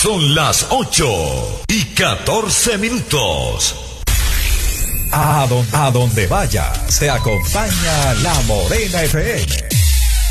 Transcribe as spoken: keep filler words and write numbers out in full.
Son las ocho y catorce minutos. A donde, a donde vaya, se acompaña La Morena F M.